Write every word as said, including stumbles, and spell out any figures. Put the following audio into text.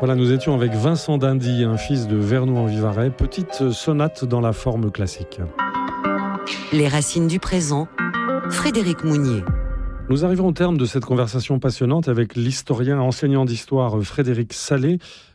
Voilà, nous étions avec Vincent d'Indy, un fils de Vernoux-en-Vivarais, petite sonate dans la forme classique. Les racines du présent, Frédéric Mounier. Nous arrivons au terme de cette conversation passionnante avec l'historien enseignant d'histoire Frédéric Sallet.